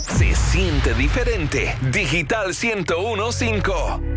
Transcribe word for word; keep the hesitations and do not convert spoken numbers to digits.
Se siente diferente. Digital ciento uno punto cinco.